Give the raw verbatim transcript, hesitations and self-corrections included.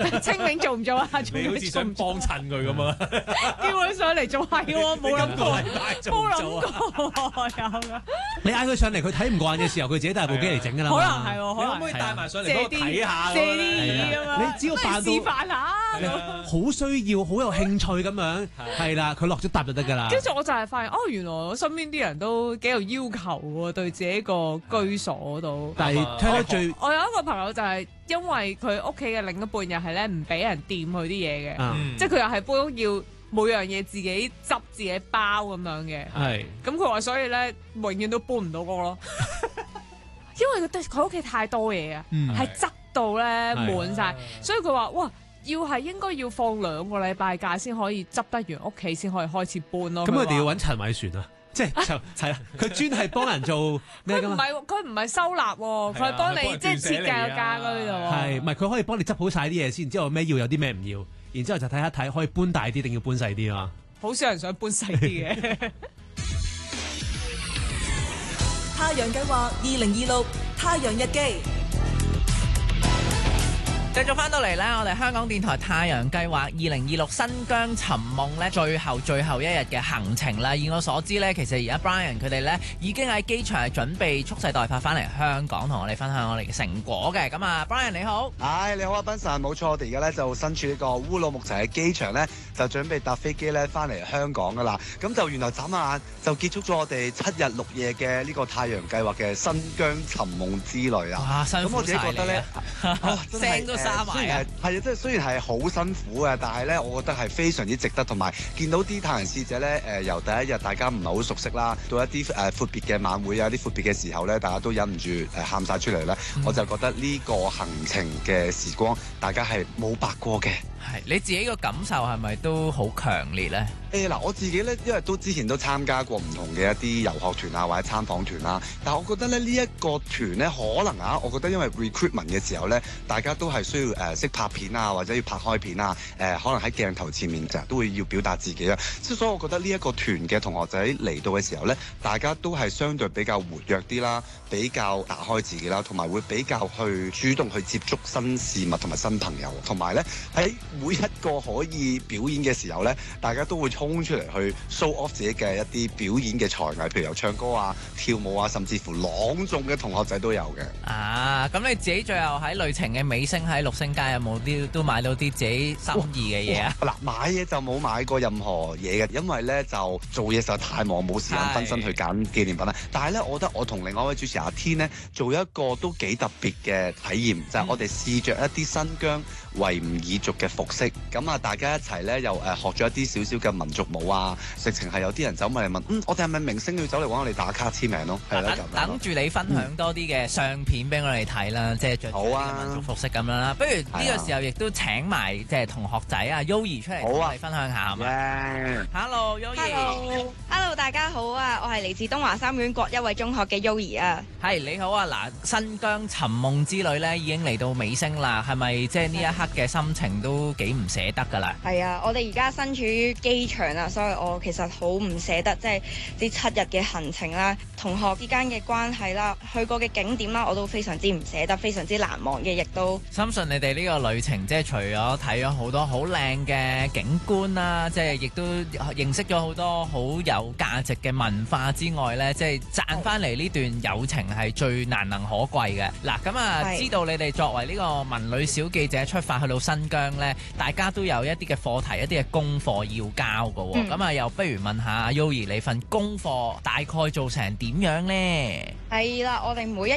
清明做唔做啊？ 你好似想幫襯佢咁啊？ 叫佢上嚟做係喎，冇諗過，冇諗過有噶。 你嗌佢上嚟，佢睇唔慣嘅時候，佢自己帶部機嚟整㗎啦。 可能係喎，可能可唔可以帶埋上嚟幫我睇下？ 借啲咁樣。 你只要扮到示範下， 好需要、好有興趣咁樣，係啦，佢落咗搭就得㗎啦。 跟住我就係發現，哦，原來我身邊啲人都幾有要求喎，對自己個居所嗰度。 但係聽得最， 我有一個朋友就係因為佢屋企嘅另一半又係咧唔俾人掂佢啲嘢嘅， 嗯、 即係佢又係搬屋要每樣嘢自己執自己包咁樣嘅。 係。 咁佢話所以咧永遠都搬唔到屋咯，因為佢佢屋企太多嘢啊，係執、嗯、到咧滿晒，所以佢話哇。要係應該要放兩個禮拜假先可以執得完屋企，先可以開始搬咯。 咁佢哋要揾陳偉璇啊，即係就係啦，佢專係幫人做咩㗎嘛？ 佢唔係佢唔係收納喎，佢係幫你即係設計個家居度喎。 係，唔係佢可以幫你執好晒啲嘢先，之後咩要有啲咩唔要，然之後就睇一睇可以搬大啲定要搬細啲啊？ 好少人想搬細啲嘅。 太陽計劃二零二六太陽日記。 繼續翻到嚟咧，我哋香港電台太陽計劃二零二六新疆尋夢咧，最後最後一日嘅行程啦。以我所知咧，其實而家 Brian 佢哋咧已經喺機場係準備蓄勢待發翻嚟香港，同我哋分享我哋嘅成果嘅。咁啊 ，Brian 你好， 唉，你好啊，斌神，冇錯，我哋而家咧就身處呢個烏魯木齊嘅機場咧，就準備搭飛機咧翻嚟香港噶啦。咁就原來眨下眼就結束咗我哋七日六夜嘅呢個太陽計劃嘅新疆尋夢之旅啊！ 哇，辛苦晒你啊！ 咁我自己覺得咧，哦， 聲都沙埋啊！ 係啊，即係雖然係好辛苦嘅，但係咧，我覺得係非常之值得，同埋見到啲太陽使者咧，誒、呃、由第一日大家唔係好熟悉啦，到一啲誒、呃、闊別嘅晚會啊，一啲闊別嘅時候咧，大家都忍唔住誒喊晒出嚟咧，嗯、我就覺得呢個行程嘅時光，大家係冇白過嘅。 係你自己個感受係咪都好強烈咧？ 誒嗱、欸，我自己咧，因為都之前都參加過唔同嘅一啲遊學團啊，或者參訪團啦。但係我覺得咧，呢、這、一個團咧，可能啊，我覺得因為 recruitment 嘅時候咧，大家都係需要誒識、呃、拍片啊，或者要拍開片啊，誒、呃、可能喺鏡頭前面成日都會要表達自己啊。即係所以，我覺得呢一個團嘅同學仔嚟到嘅時候咧，大家都係相對比較活躍啲啦，比較打開自己啦，同埋會比較去主動去接觸新事物同埋新朋友，同埋咧喺每一個可以表演嘅時候咧，大家都會衝出嚟去 show off 自己嘅一啲表演嘅才藝，譬如有唱歌啊、跳舞啊，甚至乎朗誦嘅同學仔都有嘅。 啊，咁你自己最後喺旅程嘅尾聲喺六星街有冇啲都買到啲自己心意嘅嘢啊？ 嗱，買嘢就冇買過任何嘢嘅，因為咧就做嘢實在太忙，冇時間分身去揀紀念品啦。但係咧，我覺得我同另外一位主持阿天呢，做一個都幾特別嘅體驗，就係、是、我哋試着一啲新疆維吾爾族嘅服飾，咁啊大家一齊咧又誒學咗一啲少少嘅民族舞啊，直情係有啲人走埋嚟問，嗯，我哋係咪明星要走嚟揾我哋打卡簽名咯？係啦， 等等住你分享多啲嘅相片俾我哋睇啦，嗯、即係着住啲民族服飾咁樣啦。不如呢個時候亦都請埋即係同學仔啊 Yoyi 出嚟同我哋分享下係嘛 ？Hello Yoyi，Hello，Hello 大家好啊，我係嚟自東華三院國一位中學嘅 Yoyi 啊。 係你好啊，嗱，新疆尋夢之旅咧已經嚟到尾聲啦，係咪即係呢一刻嘅心情都幾唔捨得㗎啦？ 係啊，我哋而家身處於機場啊，所以我其實好唔捨得，即係呢七日嘅行程啦，同學之間嘅關係啦，去過嘅景點啦，我都非常之唔捨得，非常之難忘嘅，亦都深信你哋呢個旅程，即係除咗睇咗好多好靚嘅景觀啦，即係亦都認識咗好多好有價值嘅文化之外呢，即係賺翻嚟呢段友情係最難能可貴嘅。嗱，咁啊，知道你哋作為呢個文旅小記者出發去到新疆呢，大家都有一啲嘅課題、一啲嘅功課要交㗎喎。咁、嗯、啊，又不如問下 Yoyi 你份功課大概做成點樣呢？ 係啦，我哋每一